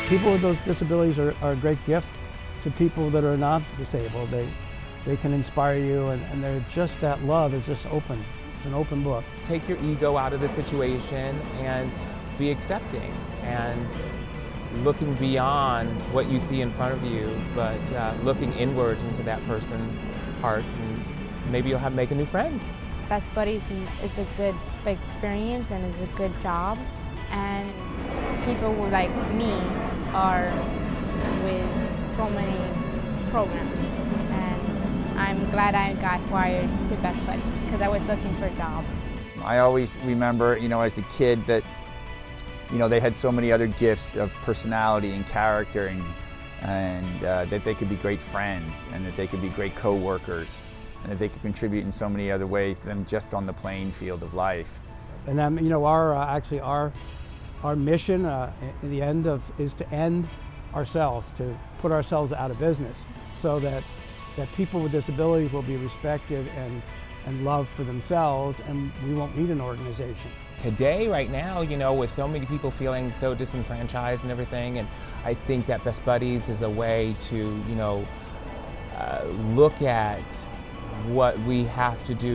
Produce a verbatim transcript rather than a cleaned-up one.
People with those disabilities are, are a great gift to people that are not disabled. They, they can inspire you, and, and they're just, that love is just open. It's an open book. Take your ego out of the situation and be accepting and looking beyond what you see in front of you, but uh, looking inward into that person's heart, and maybe you'll have make a new friend. Best Buddies is a good experience and it's a good job, and people who like me are with so many programs, and I'm glad I got hired to Best Buddies because I was looking for jobs. I always remember, you know, as a kid that, you know, they had so many other gifts of personality and character, and, and uh, that they could be great friends, and that they could be great co-workers, and that they could contribute in so many other ways than just on the playing field of life. And then, you know, our uh, actually our our mission uh, in the end of is to end ourselves, to put ourselves out of business, so that that people with disabilities will be respected and and loved for themselves, and we won't need an organization. Today, right now, you know, with so many people feeling so disenfranchised and everything, and I think that Best Buddies is a way to, you know, uh, look at what we have to do